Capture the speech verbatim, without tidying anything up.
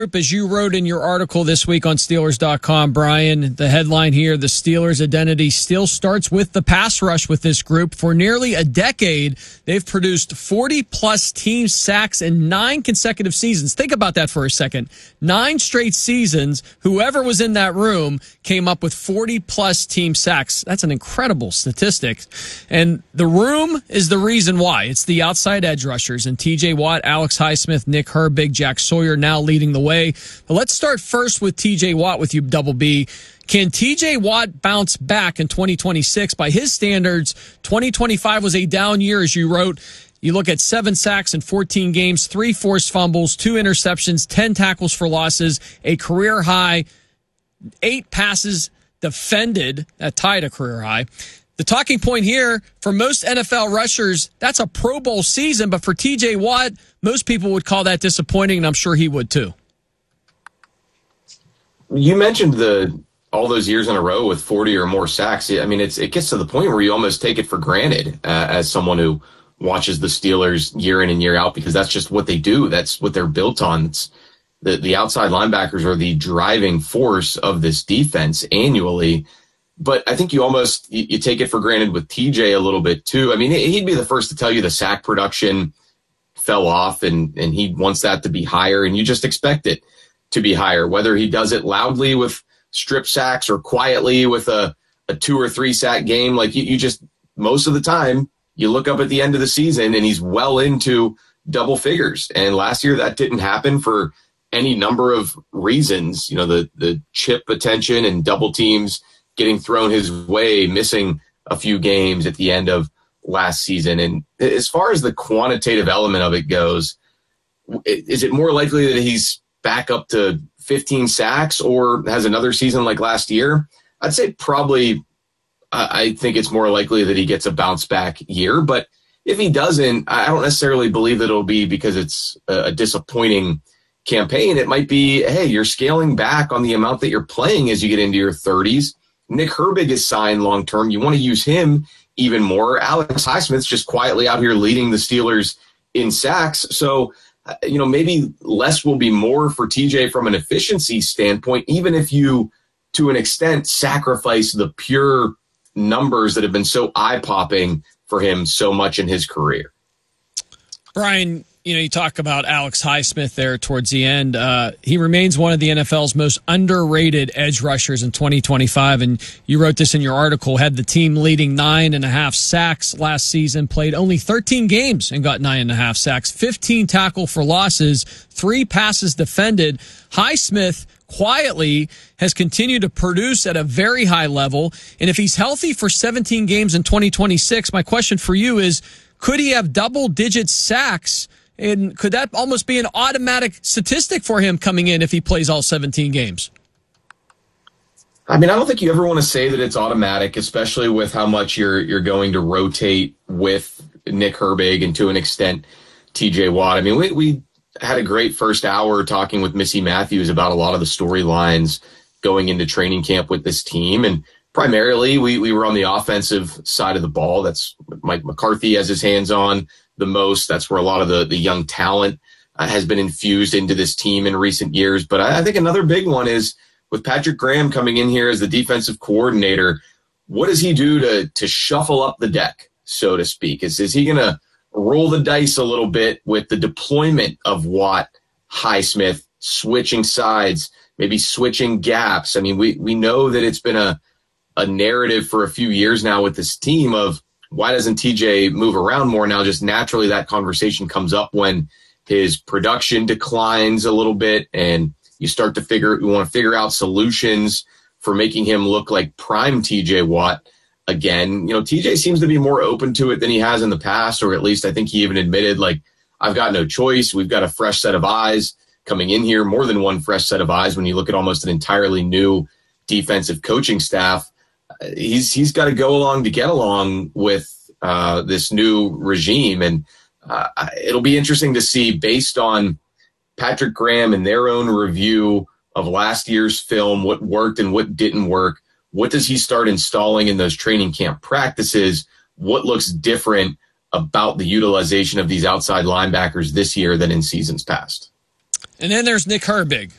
As you wrote in your article this week on Steelers dot com, Brian, the headline here, the Steelers' identity still starts with the pass rush with this group. For nearly a decade, they've produced forty-plus team sacks in nine consecutive seasons. Think about that for a second. Nine straight seasons, whoever was in that room came up with forty-plus team sacks. That's an incredible statistic. And the room is the reason why. It's the outside edge rushers, and T J Watt, Alex Highsmith, Nick Herbig, Jack Sawyer now leading the way. But let's start first with T J Watt with you, Double B. Can T J Watt bounce back in twenty twenty-six? By his standards, twenty twenty-five was a down year, as you wrote. You look at seven sacks in fourteen games, three forced fumbles, two interceptions, ten tackles for losses, a career high, eight passes defended, that tied a career high. The talking point here, for most N F L rushers, that's a Pro Bowl season, but for T J Watt, most people would call that disappointing, and I'm sure he would too. You mentioned the all those years in a row with forty or more sacks. I mean, it's it gets to the point where you almost take it for granted uh, as someone who watches the Steelers year in and year out, because that's just what they do. That's what they're built on. It's the, the outside linebackers are the driving force of this defense annually. But I think you almost you, you take it for granted with T J a little bit too. I mean, he'd be the first to tell you the sack production fell off, and, and he wants that to be higher, and you just expect it to be higher, whether he does it loudly with strip sacks or quietly with a, a two or three sack game. Like you, you just, most of the time you look up at the end of the season and he's well into double figures. And last year that didn't happen for any number of reasons. You know, the, the chip attention and double teams getting thrown his way, missing a few games at the end of last season. And as far as the quantitative element of it goes, is it more likely that he's back up to fifteen sacks or has another season like last year? I'd say probably, uh, I think it's more likely that he gets a bounce back year. But if he doesn't, I don't necessarily believe that it'll be because it's a disappointing campaign. It might be, hey, you're scaling back on the amount that you're playing as you get into your thirties. Nick Herbig is signed long-term. You want to use him even more. Alex Highsmith's just quietly out here leading the Steelers in sacks. So, you know, maybe less will be more for T J from an efficiency standpoint, even if you, to an extent, sacrifice the pure numbers that have been so eye-popping for him so much in his career. Brian, you know, you talk about Alex Highsmith there towards the end. Uh, he remains one of the N F L's most underrated edge rushers in twenty twenty-five, and you wrote this in your article, had the team leading nine and a half sacks last season, played only thirteen games and got nine and a half sacks, fifteen tackle for losses, three passes defended. Highsmith quietly has continued to produce at a very high level, and if he's healthy for seventeen games in twenty twenty-six, my question for you is, could he have double-digit sacks? And could that almost be an automatic statistic for him coming in if he plays all seventeen games? I mean, I don't think you ever want to say that it's automatic, especially with how much you're you're going to rotate with Nick Herbig and to an extent T J Watt. I mean, we we had a great first hour talking with Missy Matthews about a lot of the storylines going into training camp with this team. And primarily we, we were on the offensive side of the ball. That's Mike McCarthy has his hands on the most. That's where a lot of the, the young talent uh, has been infused into this team in recent years. But I, I think another big one is with Patrick Graham coming in here as the defensive coordinator. What does he do to to shuffle up the deck, so to speak? Is, is he going to roll the dice a little bit with the deployment of Watt, Highsmith, switching sides, maybe switching gaps? I mean, we, we know that it's been a, a narrative for a few years now with this team of why doesn't T J move around more? Now, just naturally that conversation comes up when his production declines a little bit and you start to figure, you want to figure out solutions for making him look like prime T J Watt again. You know, T J seems to be more open to it than he has in the past, or at least I think he even admitted, like, I've got no choice. We've got a fresh set of eyes coming in here, more than one fresh set of eyes when you look at almost an entirely new defensive coaching staff. He's he's got to go along to get along with uh, this new regime. And uh, it'll be interesting to see, based on Patrick Graham and their own review of last year's film, what worked and what didn't work. What does he start installing in those training camp practices? What looks different about the utilization of these outside linebackers this year than in seasons past? And then there's Nick Herbig,